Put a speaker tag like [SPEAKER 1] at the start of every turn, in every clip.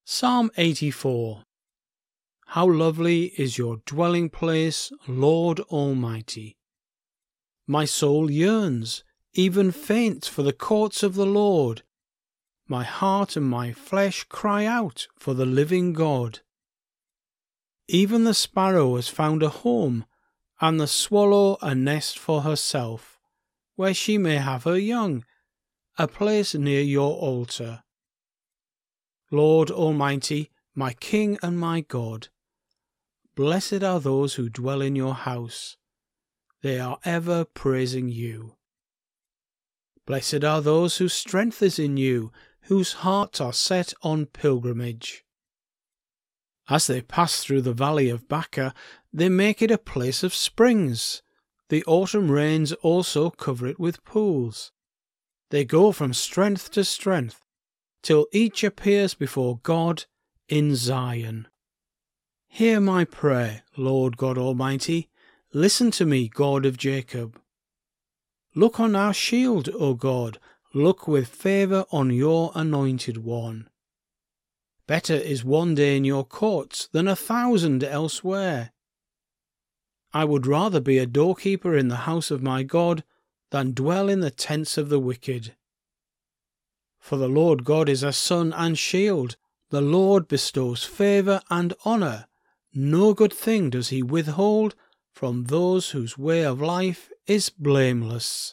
[SPEAKER 1] Psalm 84. How lovely is your dwelling place, Lord Almighty! My soul yearns, even faints, for the courts of the Lord. My heart and my flesh cry out for the living God. Even the sparrow has found a home, and the swallow a nest for herself, where she may have her young, a place near your altar. Lord Almighty, my King and my God, blessed are those who dwell in your house. They are ever praising you. Blessed are those whose strength is in you, whose hearts are set on pilgrimage. As they pass through the valley of Baca, they make it a place of springs. The autumn rains also cover it with pools. They go from strength to strength, till each appears before God in Zion. Hear my prayer, Lord God Almighty. Listen to me, God of Jacob. Look on our shield, O God. Look with favour on your anointed one. Better is one day in your courts than 1,000 elsewhere. I would rather be a doorkeeper in the house of my God than dwell in the tents of the wicked. For the Lord God is a sun and shield. The Lord bestows favour and honour. No good thing does he withhold from those whose way of life is blameless.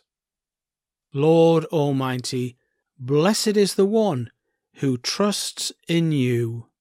[SPEAKER 1] Lord Almighty, blessed is the one who trusts in you.